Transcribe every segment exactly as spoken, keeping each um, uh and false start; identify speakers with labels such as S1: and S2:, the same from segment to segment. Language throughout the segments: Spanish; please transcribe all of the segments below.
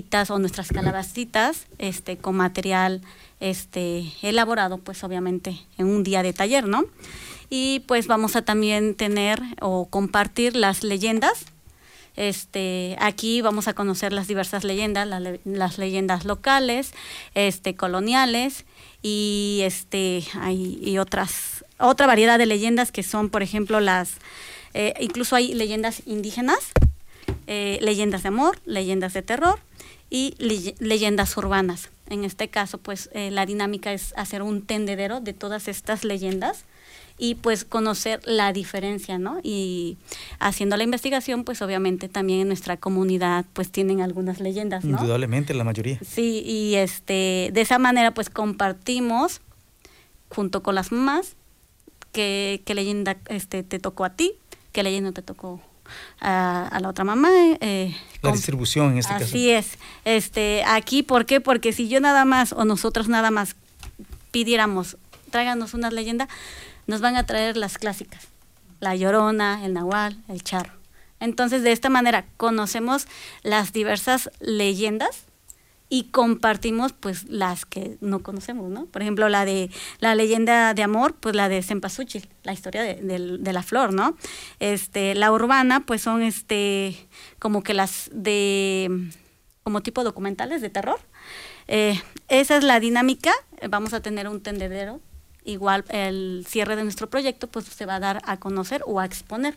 S1: calabacitas o nuestras calabacitas este, con material este, elaborado, pues obviamente en un día de taller, ¿no? Y pues vamos a también tener o compartir las leyendas. Este, aquí vamos a conocer las diversas leyendas, la, las leyendas locales, este, coloniales y este, hay y otras, otra variedad de leyendas que son, por ejemplo, las, eh, incluso hay leyendas indígenas, eh, leyendas de amor, leyendas de terror y le, leyendas urbanas. En este caso, pues, eh, la dinámica es hacer un tendedero de todas estas leyendas y pues conocer la diferencia, ¿no? Y haciendo la investigación, pues obviamente también en nuestra comunidad pues tienen algunas leyendas, ¿no?
S2: Indudablemente, la mayoría.
S1: Sí, y este de esa manera pues compartimos junto con las mamás qué, qué leyenda este te tocó a ti, qué leyenda te tocó a, a la otra mamá. Eh,
S2: la distribución en este
S1: así
S2: caso.
S1: Así es. Este, aquí, ¿por qué? Porque si yo nada más o nosotros nada más pidiéramos, tráiganos una leyenda, nos van a traer las clásicas, la Llorona, el Nahual, el Charro. Entonces, de esta manera, conocemos las diversas leyendas y compartimos, pues, las que no conocemos, ¿no? Por ejemplo, la de la leyenda de amor, pues, la de Cempasúchil, la historia de, de, de la flor, ¿no? Este, la urbana, pues, son, este, como que las de, como tipo documentales de terror. Eh, esa es la dinámica. Vamos a tener un tendedero. Igual el cierre de nuestro proyecto pues se va a dar a conocer o a exponer.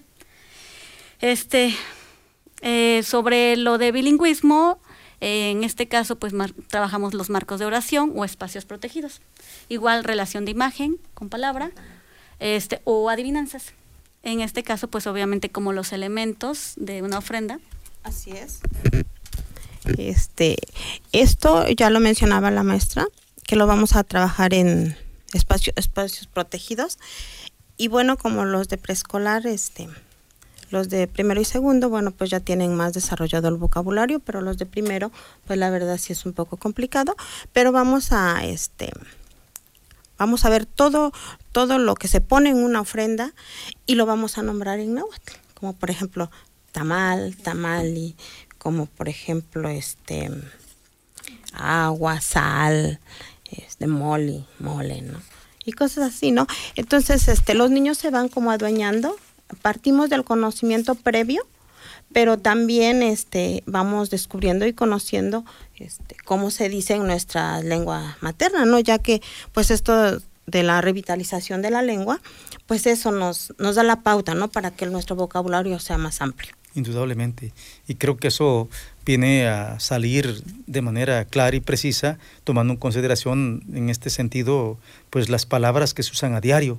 S1: Este, eh, sobre lo de bilingüismo, eh, en este caso pues mar- trabajamos los marcos de oración o espacios protegidos. Igual relación de imagen con palabra este, o adivinanzas. En este caso pues obviamente como los elementos de una ofrenda.
S3: Así es. Este, esto ya lo mencionaba la maestra, que lo vamos a trabajar en Espacio, espacios protegidos y bueno, como los de preescolar, este, los de primero y segundo, bueno, pues ya tienen más desarrollado el vocabulario, pero los de primero, pues la verdad sí es un poco complicado, pero vamos a, este, vamos a ver todo, todo lo que se pone en una ofrenda y lo vamos a nombrar en náhuatl, como por ejemplo tamal, tamali, como por ejemplo este, agua, sal, de mole, mole, ¿no? Y cosas así, ¿no? Entonces, este, los niños se van como adueñando, partimos del conocimiento previo, pero también este, vamos descubriendo y conociendo este, cómo se dice en nuestra lengua materna, ¿no? Ya que, pues, esto de la revitalización de la lengua, pues eso nos, nos da la pauta, ¿no? Para que nuestro vocabulario sea más amplio.
S2: Indudablemente. Y creo que eso viene a salir de manera clara y precisa, tomando en consideración en este sentido, pues las palabras que se usan a diario,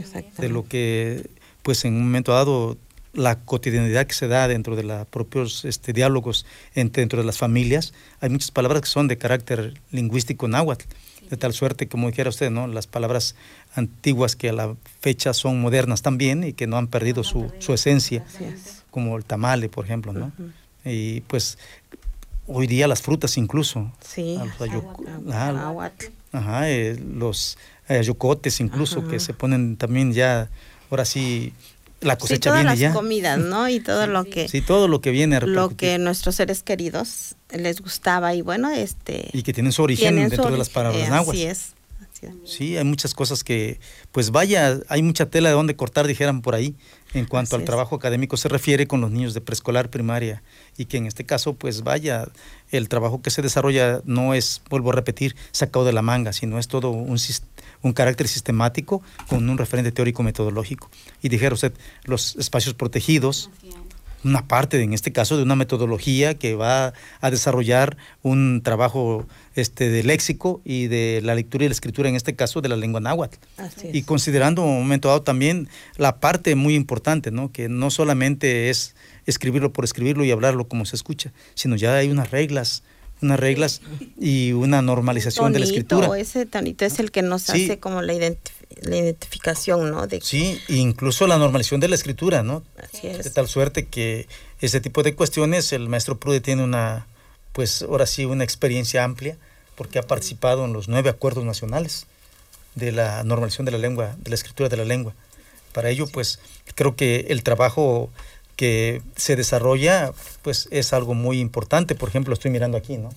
S2: de lo que, pues en un momento dado, la cotidianidad que se da dentro de los propios este, diálogos entre, dentro de las familias. Hay muchas palabras que son de carácter lingüístico náhuatl, de tal suerte, como dijera usted, ¿no? Las palabras antiguas que a la fecha son modernas también y que no han perdido su, su esencia, como el tamale, por ejemplo, ¿no? Uh-huh. Y pues hoy día las frutas incluso,
S3: sí,
S2: los ayoc- ah, ajá, eh, los ayocotes incluso, ajá, que se ponen también ya, ahora sí, la cosecha
S3: sí,
S2: viene
S3: todas
S2: ya.
S3: las comidas, ¿no? Y todo lo que
S2: sí, todo lo que viene a
S3: lo que nuestros seres queridos les gustaba y bueno, este
S2: y que tienen su origen
S3: tienen
S2: dentro
S3: su
S2: de las palabras
S3: eh,
S2: náhuatl.
S3: Así es. Así es.
S2: Sí, hay muchas cosas que, pues vaya, hay mucha tela de donde cortar, dijeran por ahí, en cuanto así al es. Trabajo académico se refiere con los niños de preescolar, primaria, y que en este caso, pues vaya, el trabajo que se desarrolla no es, vuelvo a repetir, sacado de la manga, sino es todo un, un carácter sistemático con un referente teórico metodológico. Y dijera usted, los espacios protegidos, una parte, en este caso, de una metodología que va a desarrollar un trabajo este, de léxico y de la lectura y la escritura, en este caso, de la lengua náhuatl. Y considerando un momento dado también la parte muy importante, ¿no? Que no solamente es escribirlo por escribirlo y hablarlo como se escucha, sino ya hay unas reglas, unas reglas y una normalización
S3: tonito,
S2: de la escritura.
S3: Ese tonito es el que nos sí. hace como la, identif- la identificación, ¿no? De
S2: sí, incluso la normalización de la escritura, ¿no?
S3: Así es.
S2: De tal suerte que ese tipo de cuestiones, el maestro Prude tiene una, pues ahora sí, una experiencia amplia, porque ha participado en los nueve acuerdos nacionales de la normalización de la lengua, de la escritura de la lengua. Para ello, pues, creo que el trabajo que se desarrolla, pues, es algo muy importante. Por ejemplo, estoy mirando aquí, ¿no?